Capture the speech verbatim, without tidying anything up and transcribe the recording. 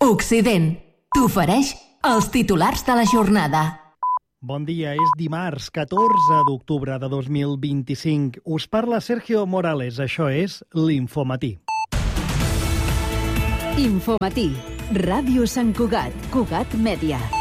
Occident t'ofereix els titulars de la jornada. Bon dia, és dimarts, catorze d'octubre de dos mil vint-i-cinc. Us parla Sergio Morales, això és l'Infomatí. Infomatí, Ràdio Sant Cugat, Cugat Mèdia.